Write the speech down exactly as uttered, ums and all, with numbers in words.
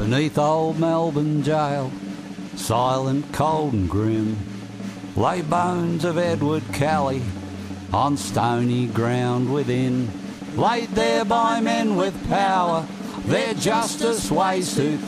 Beneath old Melbourne jail, silent, cold and grim, lay bones of Edward Kelly on stony ground within, laid there by men with power, their justice ways to